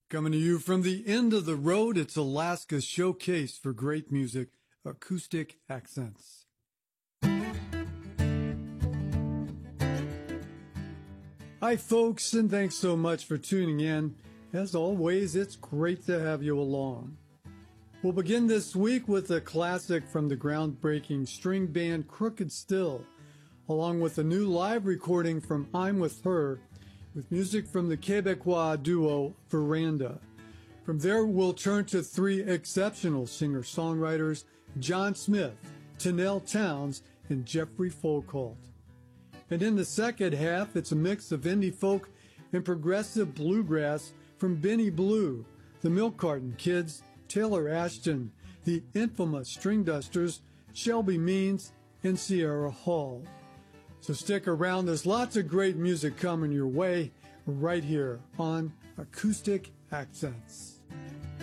Coming to you from the end of the road, it's Alaska's showcase for great music, Acoustic Accents. Hi, folks, and thanks so much for tuning in. As always, it's great to have you along. We'll begin this week with a classic from the groundbreaking string band Crooked Still, along with a new live recording from I'm With Her, with music from the Quebecois duo Veranda. From there, we'll turn to three exceptional singer-songwriters, John Smith, Tanel Towns, and Jeffrey Folkalt. And in the second half, it's a mix of indie folk and progressive bluegrass from Benny Blue, the Milk Carton Kids, Taylor Ashton, the infamous String Dusters, Shelby Means, and Sierra Hall. So stick around, there's lots of great music coming your way right here on Acoustic Accents.